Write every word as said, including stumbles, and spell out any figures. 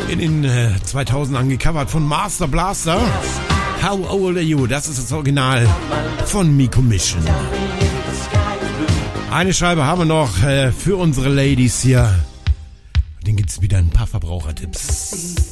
In den äh, zweitausendern gecovert von Master Blaster. How Old Are You? Das ist das Original von Miko Mission. Eine Scheibe haben wir noch äh, für unsere Ladies hier. Und dann gibt es wieder ein paar Verbrauchertipps.